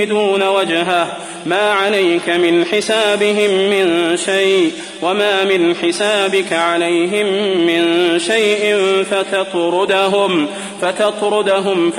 دون وجهه ما عليك من حسابهم من شيء وما من حسابك عليهم من شيء فتطردهم